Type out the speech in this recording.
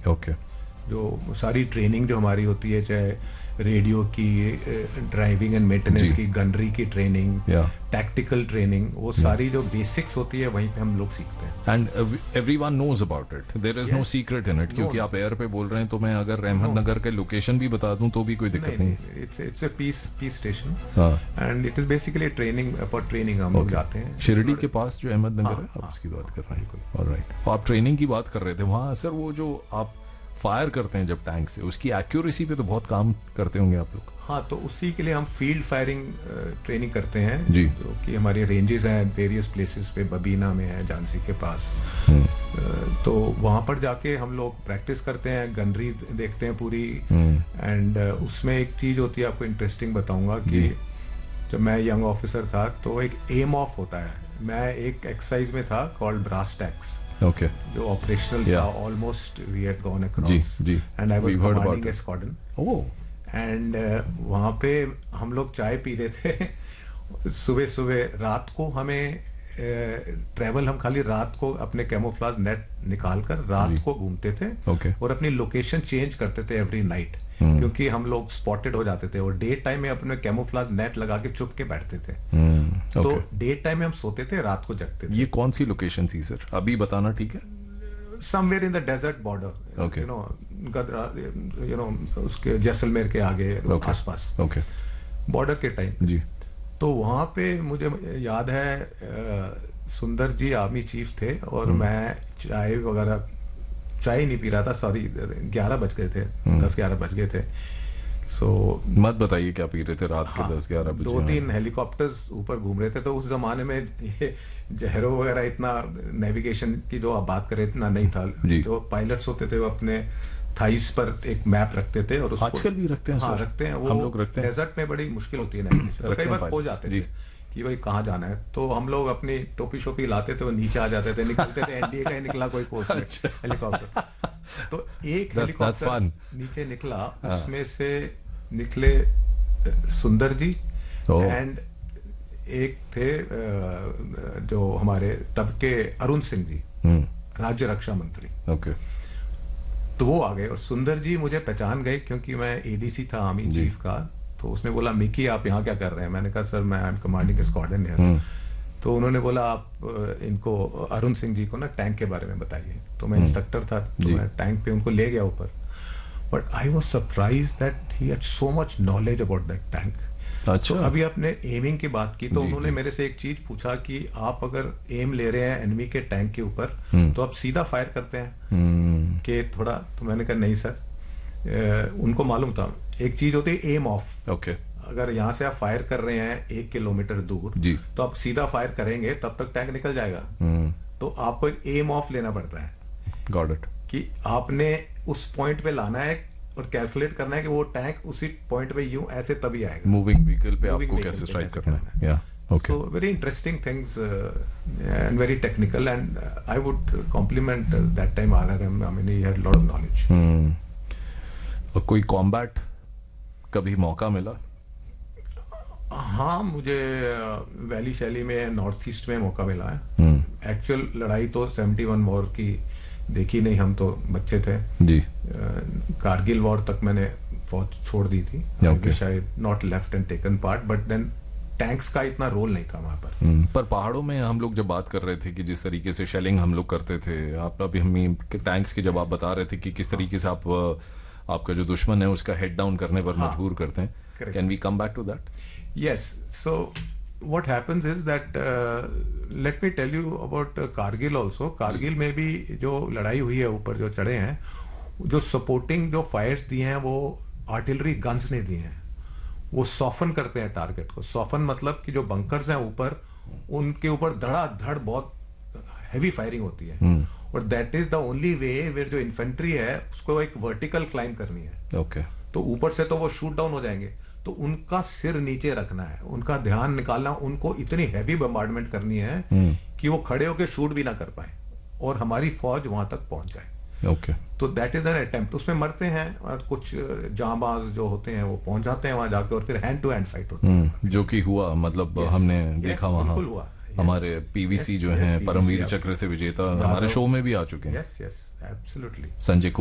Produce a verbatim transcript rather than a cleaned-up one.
Okay. जो सारी training जो हमारी होती है, चाहे रेडियो की, ड्राइविंग एंड मेंटेनेंस की, गनरी की ट्रेनिंग, टैक्टिकल ट्रेनिंग, वो सारी जो बेसिक्स होती है वहीं पे हम लोग सीखते हैं। And everyone knows about it, there is no secret in it, क्योंकि आप एयर पे बोल रहे हैं तो मैं अगर अहमदनगर के लोकेशन भी बता दूं तो भी कोई दिक्कत नहीं है। It's it's a piece piece station and it is basically training, for training हम लोग जाते हैं। शिरडी के पास जो अहमदनगर है, आप उसकी बात कर रहे हैं। ऑलराइट, आप ट्रेनिंग की बात कर रहे थे वहाँ। सर वो जो आप फायर करते हैं जब टैंक से, उसकी एक्यूरेसी पे तो बहुत काम करते होंगे आप लोग। हाँ, तो उसी के लिए हम फील्ड फायरिंग ट्रेनिंग करते हैं जी, जो कि हमारी रेंजेस हैं वेरियस प्लेसेस पे, बबीना में है, झांसी के पास। तो वहाँ पर जाके हम लोग प्रैक्टिस करते हैं, गनरी देखते हैं पूरी। एंड उसमें एक चीज़ होती है, आपको इंटरेस्टिंग बताऊंगा कि जब मैं यंग ऑफिसर था तो एक एम ऑफ होता है। मैं एक एक्सरसाइज में था कॉल्ड ब्रास टैक्स, ओके, जो ऑपरेशनल था, almost we had gone across, ji ji, and I was commanding A squadron. Oh, and वहाँ पे हम लोग चाय पी रहे थे सुबह सुबह। रात को हमें ट्रैवल, हम खाली रात को अपने कैमोफ्लाज नेट निकाल कर रात को घूमते थे, okay. और अपनी लोकेशन चेंज करते थे एवरी नाइट, hmm. क्योंकि हम लोग स्पॉटेड हो जाते थे, और डे टाइम में अपने कैमोफ्लाज नेट लगा के चुप के बैठते थे। hmm. okay. तो डे टाइम में हम सोते थे, रात को जगते थे। ये कौन सी लोकेशन थी सर, अभी बताना ठीक है? Somewhere in the desert border, okay. You know you know उसके जैसलमेर के आगे, okay. आसपास, ओके, बॉर्डर के टाइम जी। तो वहाँ पे मुझे याद है सुंदर जी आर्मी चीफ थे, और मैं चाय वगैरह, चाय नहीं पी रहा था, सॉरी, ग्यारह बज गए थे, दस ग्यारह बज गए थे। सो so, मत बताइए क्या पी रहे थे रात के? हाँ, दस ग्यारह बजे दो तीन हेलीकॉप्टर्स ऊपर घूम रहे थे। तो उस जमाने में ये जहरो वगैरह, इतना नेविगेशन की जो आप बात करें इतना नहीं था। जो पायलट्स होते थे वो अपने थाइस पर एक मैप रखते थे, और उसको आजकल भी रखते हैं। हाँ, रखते हैं। वो हम लोग रखते हैं। डेजर्ट में बड़ी मुश्किल होती है नेविगेशन, तो कई बार खो जाते थे कि भाई कहाँ जाना है। तो हम लोग अपनी टोपी शोपी लाते थे, वो नीचे आ जाते थे, निकलते थे, एनडीए का ही निकला कोई कोर्स में हेलीकॉप्टर। तो एक हेलीकॉप्टर नीचे निकला, उसमें से निकले सुंदर जी, एंड एक थे जो हमारे तब के अरुण सिंह जी, राज्य रक्षा मंत्री। ओके, तो वो आ गए, और सुंदर जी मुझे पहचान गए क्योंकि मैं एडीसी था आर्मी चीफ का। तो उसने बोला, मिकी आप यहाँ क्या कर रहे हैं? मैंने कहा सर मैं I am commanding A squadron here. तो उन्होंने बोला आप इनको, अरुण सिंह जी को ना टैंक के बारे में बताइए। तो मैं इंस्ट्रक्टर था, तो मैं टैंक पे उनको ले गया ऊपर। But I was surprised that he had so much knowledge about that tank. अच्छा। तो अभी आपने एमिंग की बात की, तो उन्होंने मेरे से एक चीज पूछा कि आप अगर एम ले रहे हैं एनिमी के टैंक के ऊपर, तो आप सीधा फायर करते हैं कि थोड़ा? तो मैंने कहा नहीं सर। ए, उनको मालूम था एक चीज होती है एम ऑफ। ओके, अगर यहाँ से आप फायर कर रहे हैं एक किलोमीटर दूर, तो आप सीधा फायर करेंगे तब तक टैंक निकल जाएगा। तो आपको एक एम ऑफ लेना पड़ता है। Got it. कि आपने उस पॉइंट पे लाना है और कैलकुलेट करना है कि वो टैंक उसी पॉइंट पे यूं ऐसे तभी आएगा। मूविंग व्हीकल पे आपको कैसे स्ट्राइक करना है। या okay, so very interesting things and very technical, and I would complement that time RRM. I mean he had lot of knowledge. और कोई कॉम्बैट कभी मौका मिला? हाँ, मुझे वैली शैली में नॉर्थ ईस्ट में मौका मिला है। एक्चुअल लड़ाई तो सेवेंटी वन वॉर की देखी नहीं, हम तो बच्चे थे जी। कारगिल वॉर तक मैंने फौज छोड़ दी थी। शायद not left and taken part, but then tanks का इतना रोल नहीं था वहां पर। पर पहाड़ों में हम लोग जब बात कर रहे थे कि जिस तरीके से शेलिंग हम लोग करते थे, आप अभी हम टैंक्स के जब आप बता रहे थे कि किस तरीके से आप आपका जो दुश्मन है उसका हेड डाउन करने पर मजबूर करते हैं, can we come back to that? Yes, so what happens is that uh, let me tell you about uh, Kargil also. Kargil में भी जो लड़ाई हुई है, ऊपर जो चढ़े हैं, जो सपोर्टिंग जो फायर्स दिए हैं वो आर्टिलरी गन्स ने दिए हैं। वो सॉफन करते हैं टारगेट को। सॉफन मतलब कि जो बंकर्स हैं ऊपर, उनके ऊपर धड़ाधड़ बहुत हैवी फायरिंग होती है। और that is the only way where जो इन्फेंट्री है उसको एक वर्टिकल क्लाइंब करनी है। Okay okay. तो ऊपर से तो वो शूट डाउन हो जाएंगे, तो उनका सिर नीचे रखना है, उनका ध्यान निकालना, उनको इतनी हैवी बम्बार्डमेंट करनी है कि वो खड़े होकर शूट भी ना कर पाए और हमारी फौज वहां तक पहुंच जाए। ओके, तो दैट इज एन अटेम्प्ट। उसमें मरते हैं और कुछ जांबाज जो होते हैं वो पहुंच जाते हैं वहां जाके, और फिर हैंड टू हैंड फाइट होती है, जो कि हुआ। मतलब yes, हमने yes, देखा वहां हुआ। हमारे पीवीसी जो हैं परमवीर चक्र से विजेता हमारे शो में भी आ चुके हैं। Yes yes absolutely. संजय